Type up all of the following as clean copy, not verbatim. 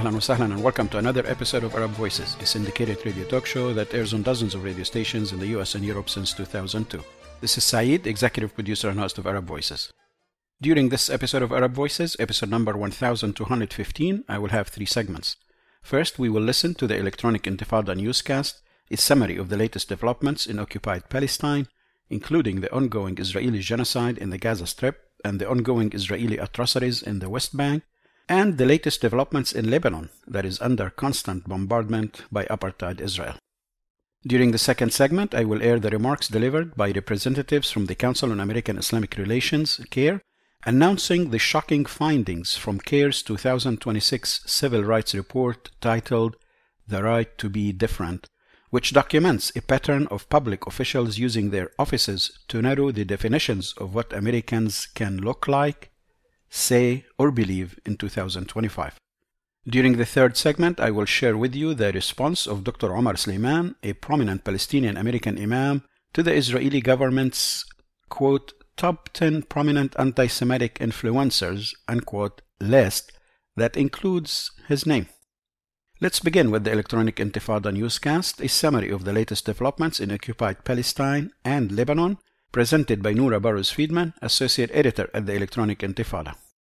Ahlan wa sahlan, and welcome to another episode of Arab Voices, a syndicated radio talk show that airs on dozens of radio stations in the US and Europe since 2002. This is Saeed, executive producer and host of Arab Voices. During this episode of Arab Voices, episode number 1215, I will have three segments. First, we will listen to the Electronic Intifada newscast, a summary of the latest developments in occupied Palestine, including the ongoing Israeli genocide in the Gaza Strip and the ongoing Israeli atrocities in the West Bank, and the latest developments in Lebanon that is under constant bombardment by apartheid Israel. During the second segment, I will air the remarks delivered by representatives from the Council on American Islamic Relations, CAIR, announcing the shocking findings from CAIR's 2026 Civil Rights Report titled The Right to Be Different, which documents a pattern of public officials using their offices to narrow the definitions of what Americans can look like, say, or believe in 2025. During the third segment, I will share with you the response of Dr. Omar Sleiman, a prominent Palestinian-American imam, to the Israeli government's, quote, top 10 prominent anti-Semitic influencers, unquote, list that includes his name. Let's begin with the Electronic Intifada newscast, a summary of the latest developments in occupied Palestine and Lebanon, presented by Noura Barrows-Friedman, Associate Editor at the Electronic Intifada.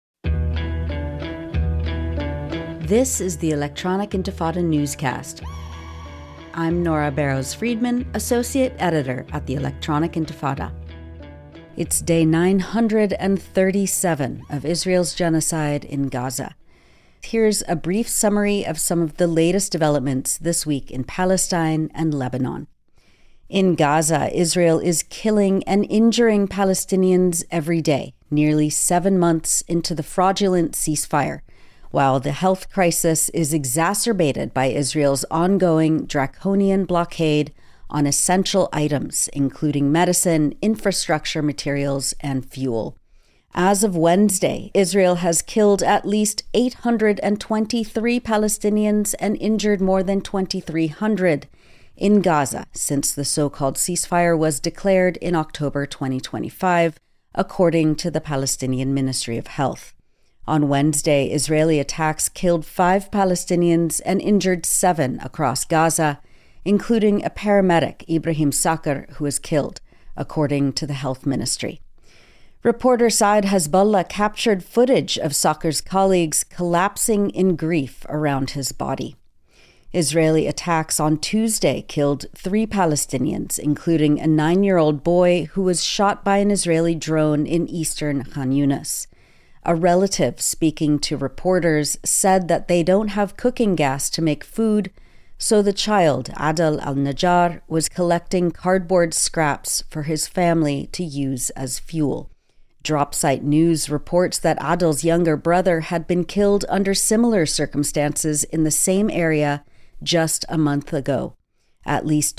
This is the Electronic Intifada newscast. I'm Noura Barrows-Friedman, Associate Editor at the Electronic Intifada. It's day 937 of Israel's genocide in Gaza. Here's a brief summary of some of the latest developments this week in Palestine and Lebanon. In Gaza, Israel is killing and injuring Palestinians every day, nearly 7 months into the fraudulent ceasefire, while the health crisis is exacerbated by Israel's ongoing draconian blockade on essential items, including medicine, infrastructure materials, and fuel. As of Wednesday, Israel has killed at least 823 Palestinians and injured more than 2,300 in Gaza since the so-called ceasefire was declared in October 2025, according to the Palestinian Ministry of Health. On Wednesday, Israeli attacks killed 5 Palestinians and injured 7 across Gaza, including a paramedic, Ibrahim Sakr, who was killed, according to the health ministry. Reporter Saad Hezbollah captured footage of Sakr's colleagues collapsing in grief around his body. Israeli attacks on Tuesday killed 3 Palestinians, including a 9-year-old boy who was shot by an Israeli drone in eastern Khan Yunis. A relative speaking to reporters said that they don't have cooking gas to make food, so the child, Adel al-Najjar, was collecting cardboard scraps for his family to use as fuel. Dropsite News reports that Adel's younger brother had been killed under similar circumstances in the same area just a month ago. At least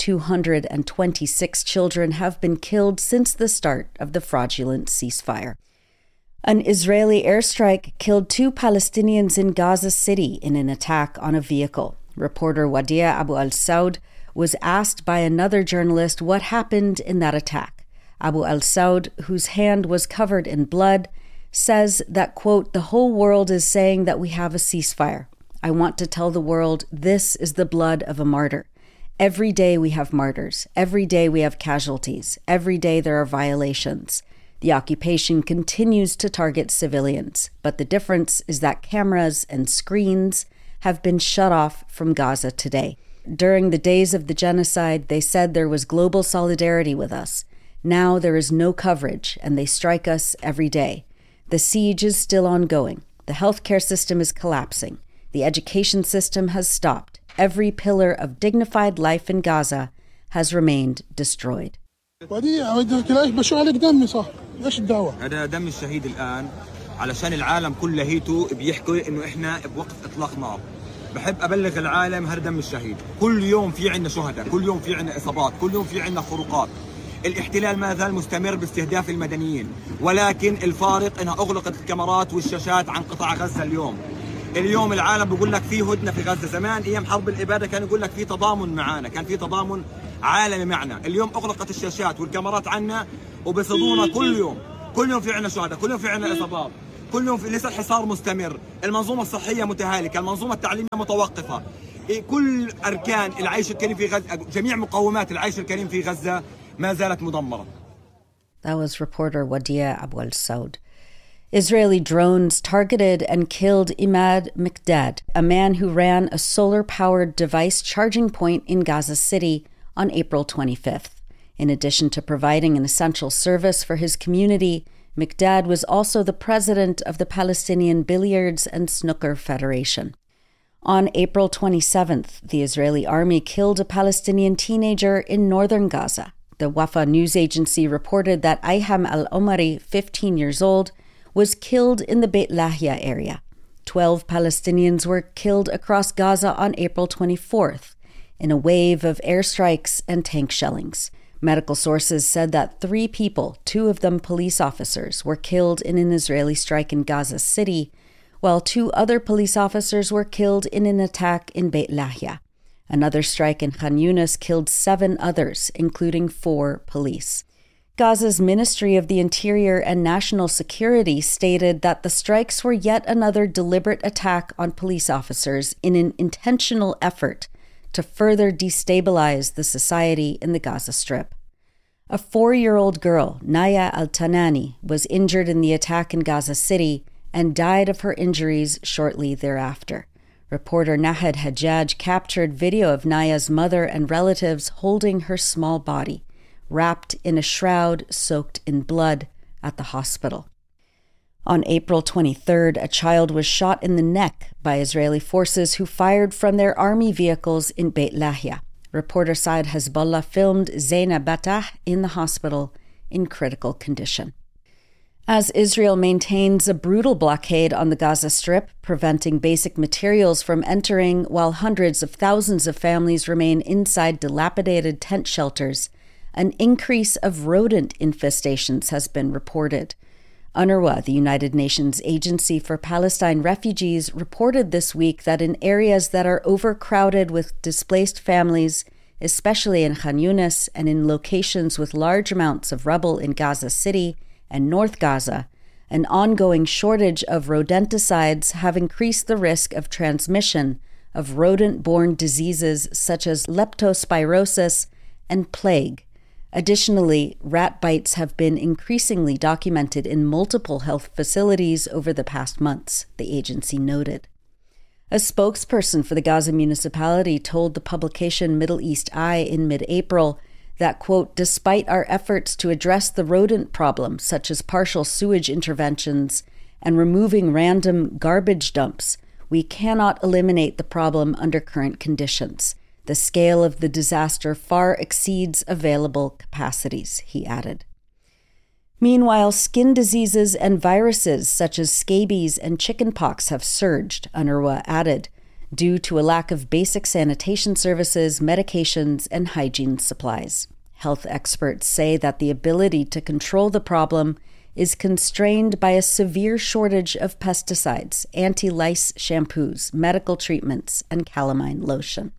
226 children have been killed since the start of the fraudulent ceasefire. An Israeli airstrike killed 2 Palestinians in Gaza City in an attack on a vehicle. Reporter Wadia Abu al-Saud was asked by another journalist what happened in that attack. Abu al-Saud, whose hand was covered in blood, says that, quote, the whole world is saying that we have a ceasefire. I want to tell the world this is the blood of a martyr. Every day we have martyrs. Every day we have casualties. Every day there are violations. The occupation continues to target civilians, but the difference is that cameras and screens have been shut off from Gaza today. During the days of the genocide, they said there was global solidarity with us. Now there is no coverage, and they strike us every day. The siege is still ongoing. The healthcare system is collapsing. The education system has stopped. Every pillar of dignified life in Gaza has remained destroyed. هذا دم الشهيد الآن علشان العالم كله هيتو بيحكوا إنه إحنا بوقف إطلاق نار. بحب أبلغ العالم هذا دم الشهيد. كل يوم في عنا شهداء، كل يوم في عنا إصابات، كل يوم في عنا خروقات. الاحتلال ما زال مستمر باستهداف المدنيين، ولكن الفارق إنها أغلقت الكاميرات والشاشات عن قطاع غزة اليوم. اليوم العالم بيقول لك في هدنة في غزة. زمان أيام حرب الإبادة كان يقول لك في تضامن معانا، كان في تضامن عالمي معنا. اليوم أغلقت الشاشات والكاميرات عنا وبيصدونا كل يوم في عنا شهداء، كل يوم في عنا إصابات. كل يوم لسه الحصار مستمر، المنظومة الصحية متهالكة، المنظومة التعليمية متوقفة، كل أركان العيش الكريم في غزة، جميع مقومات العيش الكريم في غزة ما زالت مدمرة. That was reporter Wadia Abu al-Saud. Israeli drones targeted and killed Imad Mikdad, a man who ran a solar-powered device charging point in Gaza City on April 25th. In addition to providing an essential service for his community, Mikdad was also the president of the Palestinian Billiards and Snooker Federation. On April 27th, the Israeli army killed a Palestinian teenager in northern Gaza. The Wafa news agency reported that Ayham al-Omari, 15 years old, was killed in the Beit Lahia area. 12 Palestinians were killed across Gaza on April 24th in a wave of airstrikes and tank shellings. Medical sources said that 3 people, 2 of them police officers, were killed in an Israeli strike in Gaza City, while 2 other police officers were killed in an attack in Beit Lahia. Another strike in Khan Yunis killed 7 others, including 4 police. Gaza's Ministry of the Interior and National Security stated that the strikes were yet another deliberate attack on police officers in an intentional effort to further destabilize the society in the Gaza Strip. A 4-year-old girl, Naya Al-Tanani, was injured in the attack in Gaza City and died of her injuries shortly thereafter. Reporter Nahad Hajjaj captured video of Naya's mother and relatives holding her small body, wrapped in a shroud soaked in blood, at the hospital. On April 23rd, a child was shot in the neck by Israeli forces who fired from their army vehicles in Beit Lahia. Reporter Saad Hezbollah filmed Zaina Batah in the hospital in critical condition. As Israel maintains a brutal blockade on the Gaza Strip, preventing basic materials from entering while hundreds of thousands of families remain inside dilapidated tent shelters, an increase of rodent infestations has been reported. UNRWA, the United Nations Agency for Palestine Refugees, reported this week that in areas that are overcrowded with displaced families, especially in Khan Yunis and in locations with large amounts of rubble in Gaza City and North Gaza, an ongoing shortage of rodenticides have increased the risk of transmission of rodent-borne diseases such as leptospirosis and plague. Additionally, rat bites have been increasingly documented in multiple health facilities over the past months, the agency noted. A spokesperson for the Gaza municipality told the publication Middle East Eye in mid-April that, quote, despite our efforts to address the rodent problem, such as partial sewage interventions and removing random garbage dumps, we cannot eliminate the problem under current conditions. The scale of the disaster far exceeds available capacities, he added. Meanwhile, skin diseases and viruses such as scabies and chickenpox have surged, UNRWA added, due to a lack of basic sanitation services, medications, and hygiene supplies. Health experts say that the ability to control the problem is constrained by a severe shortage of pesticides, anti-lice shampoos, medical treatments, and calamine lotion.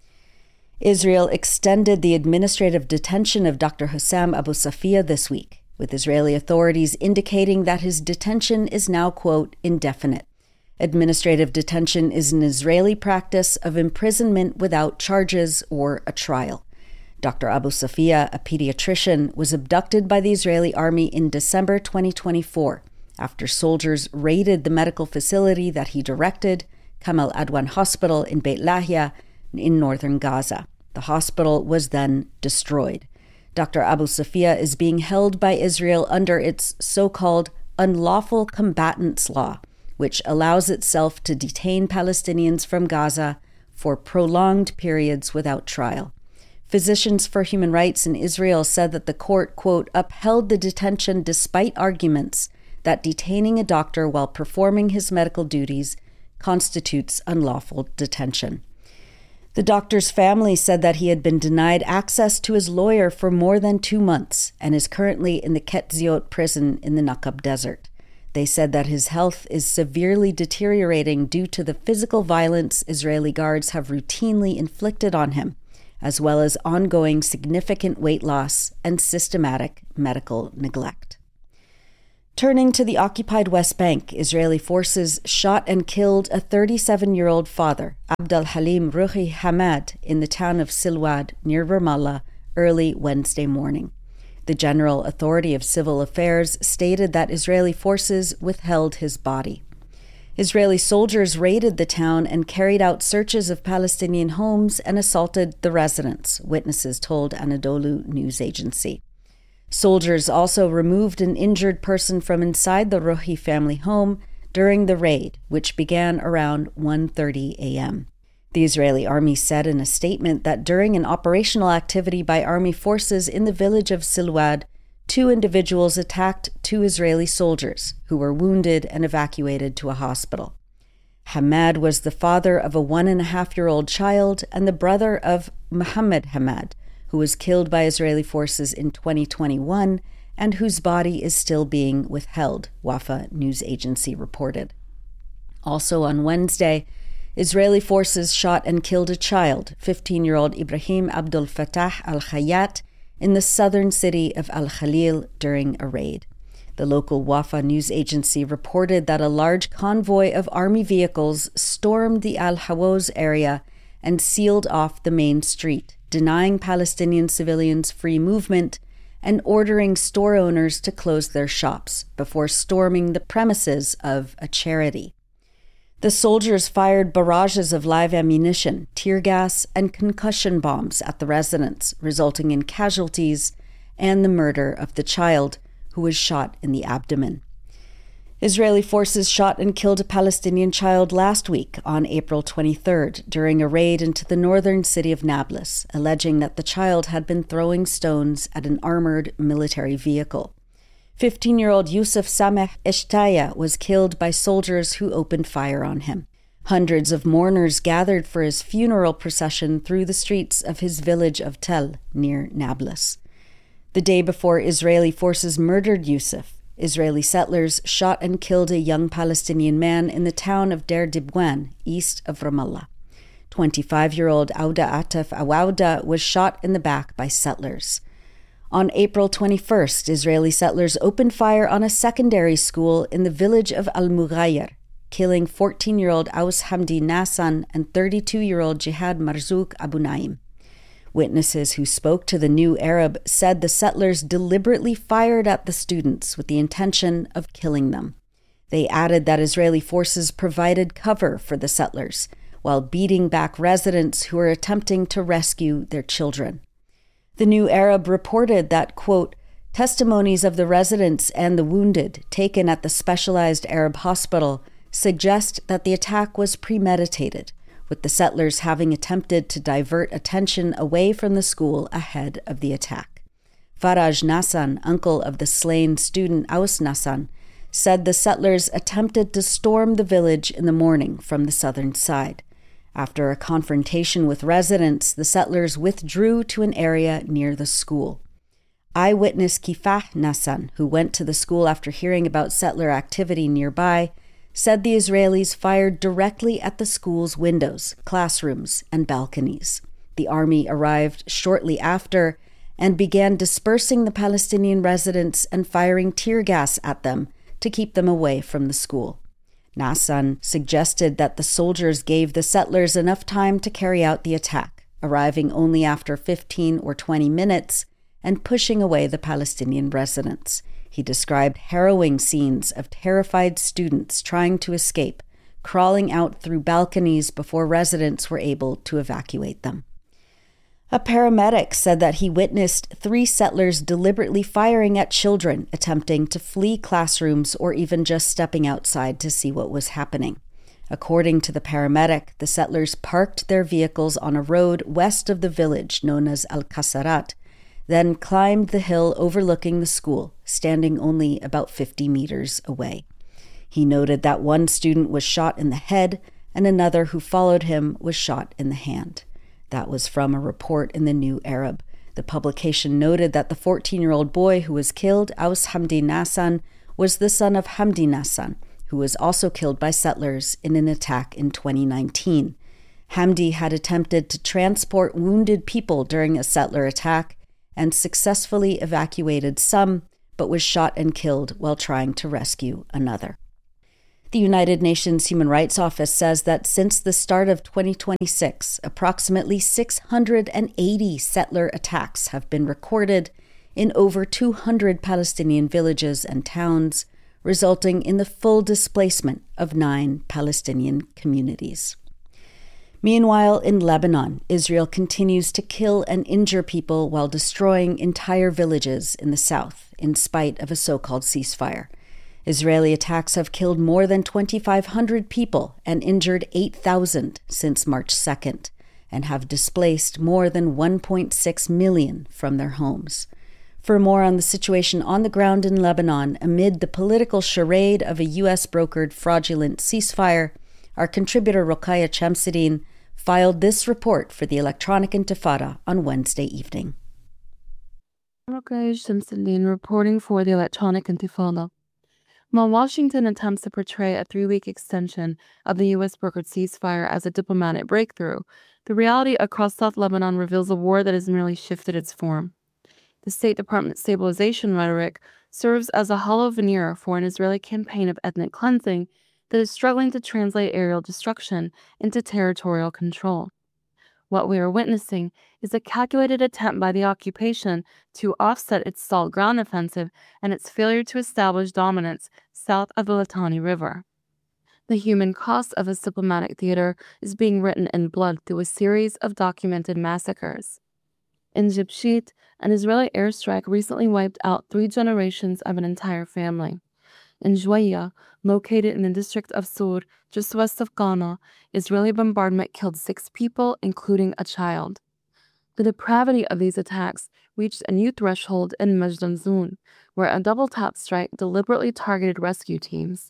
Israel extended the administrative detention of Dr. Hussam Abu Safiya this week, with Israeli authorities indicating that his detention is now, quote, indefinite. Administrative detention is an Israeli practice of imprisonment without charges or a trial. Dr. Abu Safiya, a pediatrician, was abducted by the Israeli army in December 2024 after soldiers raided the medical facility that he directed, Kamal Adwan Hospital in Beit Lahia, in northern Gaza. The hospital was then destroyed. Dr. Abu Safiya is being held by Israel under its so-called unlawful combatants law, which allows itself to detain Palestinians from Gaza for prolonged periods without trial. Physicians for Human Rights in Israel said that the court, quote, upheld the detention despite arguments that detaining a doctor while performing his medical duties constitutes unlawful detention. The doctor's family said that he had been denied access to his lawyer for more than 2 months and is currently in the Ketziot prison in the Nakab Desert. They said that his health is severely deteriorating due to the physical violence Israeli guards have routinely inflicted on him, as well as ongoing significant weight loss and systematic medical neglect. Turning to the occupied West Bank, Israeli forces shot and killed a 37-year-old father, Abdel Halim Ruhi Hamad, in the town of Silwad near Ramallah early Wednesday morning. The General Authority of Civil Affairs stated that Israeli forces withheld his body. Israeli soldiers raided the town and carried out searches of Palestinian homes and assaulted the residents, witnesses told Anadolu news agency. Soldiers also removed an injured person from inside the Ruhi family home during the raid, which began around 1:30 a.m. The Israeli army said in a statement that during an operational activity by army forces in the village of Silwad, 2 individuals attacked 2 Israeli soldiers who were wounded and evacuated to a hospital. Hamad was the father of a 1.5-year-old child and the brother of Mohammed Hamad, who was killed by Israeli forces in 2021 and whose body is still being withheld, Wafa news agency reported. Also on Wednesday, Israeli forces shot and killed a child, 15-year-old Ibrahim Abdul Fattah al-Khayyat, in the southern city of Al-Khalil during a raid. The local Wafa news agency reported that a large convoy of army vehicles stormed the Al-Hawoz area and sealed off the main street, denying Palestinian civilians free movement and ordering store owners to close their shops before storming the premises of a charity. The soldiers fired barrages of live ammunition, tear gas, and concussion bombs at the residents, resulting in casualties and the murder of the child, who was shot in the abdomen. Israeli forces shot and killed a Palestinian child last week on April 23rd during a raid into the northern city of Nablus, alleging that the child had been throwing stones at an armored military vehicle. 15-year-old Yusuf Sameh Eshtaya was killed by soldiers who opened fire on him. Hundreds of mourners gathered for his funeral procession through the streets of his village of Tel, near Nablus. The day before Israeli forces murdered Yusuf, Israeli settlers shot and killed a young Palestinian man in the town of Der Dibwan, east of Ramallah. 25-year-old Auda Ataf Awauda was shot in the back by settlers. On April 21st, Israeli settlers opened fire on a secondary school in the village of Al-Mughayr, killing 14-year-old Aus Hamdi Nassan and 32-year-old Jihad Marzouk Abu Naim. Witnesses who spoke to the New Arab said the settlers deliberately fired at the students with the intention of killing them. They added that Israeli forces provided cover for the settlers, while beating back residents who were attempting to rescue their children. The New Arab reported that, quote, testimonies of the residents and the wounded taken at the specialized Arab hospital suggest that the attack was premeditated, with the settlers having attempted to divert attention away from the school ahead of the attack. Faraj Nassan, uncle of the slain student Aus Nassan, said the settlers attempted to storm the village in the morning from the southern side. After a confrontation with residents, the settlers withdrew to an area near the school. Eyewitness Kifah Nassan, who went to the school after hearing about settler activity nearby, said the Israelis fired directly at the school's windows, classrooms, and balconies. The army arrived shortly after and began dispersing the Palestinian residents and firing tear gas at them to keep them away from the school. Nassan suggested that the soldiers gave the settlers enough time to carry out the attack, arriving only after 15 or 20 minutes and pushing away the Palestinian residents. He described harrowing scenes of terrified students trying to escape, crawling out through balconies before residents were able to evacuate them. A paramedic said that he witnessed 3 settlers deliberately firing at children attempting to flee classrooms or even just stepping outside to see what was happening. According to the paramedic, the settlers parked their vehicles on a road west of the village known as Al-Kasarat, then climbed the hill overlooking the school, standing only about 50 meters away. He noted that one student was shot in the head and another who followed him was shot in the hand. That was from a report in the New Arab. The publication noted that the 14-year-old boy who was killed, Aus Hamdi Nassan, was the son of Hamdi Nassan, who was also killed by settlers in an attack in 2019. Hamdi had attempted to transport wounded people during a settler attack and successfully evacuated some, but was shot and killed while trying to rescue another. The United Nations Human Rights Office says that since the start of 2026, approximately 680 settler attacks have been recorded in over 200 Palestinian villages and towns, resulting in the full displacement of 9 Palestinian communities. Meanwhile, in Lebanon, Israel continues to kill and injure people while destroying entire villages in the south, in spite of a so-called ceasefire. Israeli attacks have killed more than 2,500 people and injured 8,000 since March 2nd, and have displaced more than 1.6 million from their homes. For more on the situation on the ground in Lebanon amid the political charade of a U.S.-brokered fraudulent ceasefire, our contributor Rokhaya Shamsuddin filed this report for the Electronic Intifada on Wednesday evening. Rokhaya Shamsuddin reporting for the Electronic Intifada. While Washington attempts to portray a 3-week extension of the U.S.-brokered ceasefire as a diplomatic breakthrough, the reality across South Lebanon reveals a war that has merely shifted its form. The State Department stabilization rhetoric serves as a hollow veneer for an Israeli campaign of ethnic cleansing that is struggling to translate aerial destruction into territorial control. What we are witnessing is a calculated attempt by the occupation to offset its stalled ground offensive and its failure to establish dominance south of the Litani River. The human cost of this diplomatic theater is being written in blood through a series of documented massacres. In Jibshit, an Israeli airstrike recently wiped out 3 generations of an entire family. In Jwaya, located in the district of Sur, just west of Ghana, Israeli bombardment killed 6 people, including a child. The depravity of these attacks reached a new threshold in Majdan Zun, where a double-tap strike deliberately targeted rescue teams.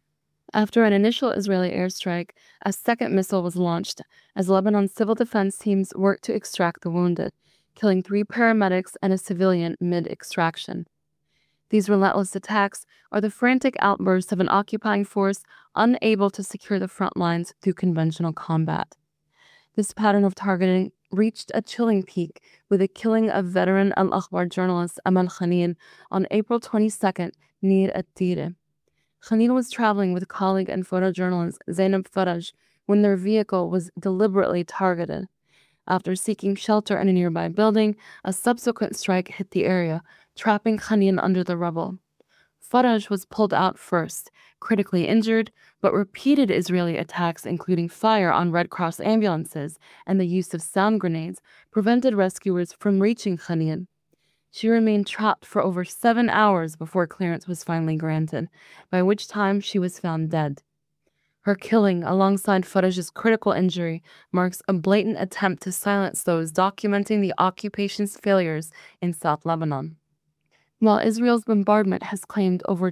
After an initial Israeli airstrike, a second missile was launched as Lebanon's civil defense teams worked to extract the wounded, killing 3 paramedics and a civilian mid-extraction. These relentless attacks are the frantic outbursts of an occupying force unable to secure the front lines through conventional combat. This pattern of targeting reached a chilling peak with the killing of veteran Al-Akhbar journalist Amal Khanil on April 22nd near At-Tire. Khanil was traveling with colleague and photojournalist Zainab Faraj when their vehicle was deliberately targeted. After seeking shelter in a nearby building, a subsequent strike hit the area, trapping Khanil under the rubble. Faraj was pulled out first, critically injured, but repeated Israeli attacks, including fire on Red Cross ambulances and the use of sound grenades, prevented rescuers from reaching Khanil. She remained trapped for over 7 hours before clearance was finally granted, by which time she was found dead. Her killing, alongside Faraj's critical injury, marks a blatant attempt to silence those documenting the occupation's failures in South Lebanon. While Israel's bombardment has claimed over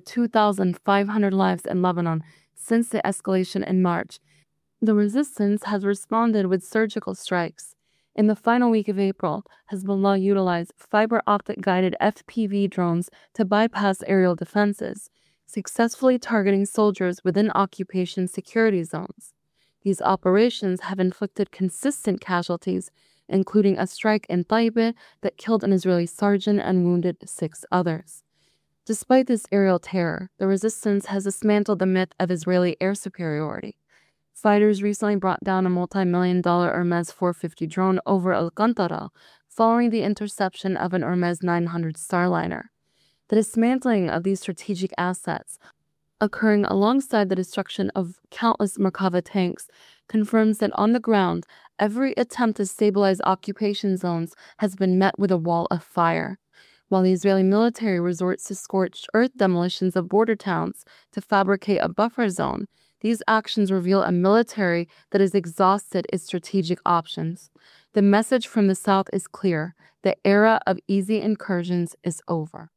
2,500 lives in Lebanon since the escalation in March, the resistance has responded with surgical strikes. In the final week of April, Hezbollah utilized fiber-optic guided FPV drones to bypass aerial defenses, successfully targeting soldiers within occupation security zones. These operations have inflicted consistent casualties, including a strike in Taibe that killed an Israeli sergeant and wounded 6 others. Despite this aerial terror, the resistance has dismantled the myth of Israeli air superiority. Fighters recently brought down a multi-million-dollar Hermes 450 drone over Al-Qantara, following the interception of an Hermes 900 Starliner. The dismantling of these strategic assets, occurring alongside the destruction of countless Merkava tanks, confirms that on the ground, every attempt to stabilize occupation zones has been met with a wall of fire. While the Israeli military resorts to scorched earth demolitions of border towns to fabricate a buffer zone, these actions reveal a military that has exhausted its strategic options. The message from the South is clear: the era of easy incursions is over.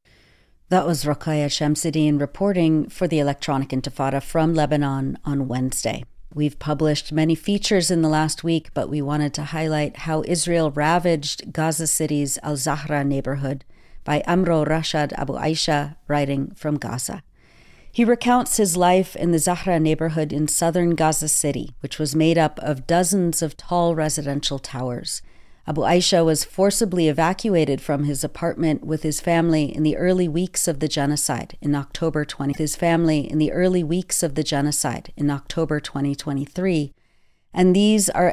That was Rokhaya Shamsuddin reporting for the Electronic Intifada from Lebanon on Wednesday. We've published many features in the last week, but we wanted to highlight how Israel ravaged Gaza City's Al-Zahra neighborhood by Amro Rashad Abu Aisha, writing from Gaza. He recounts his life in the Zahra neighborhood in southern Gaza City, which was made up of dozens of tall residential towers. Abu Aisha was forcibly evacuated from his apartment with his family in the early weeks of the genocide in October 2023, and these are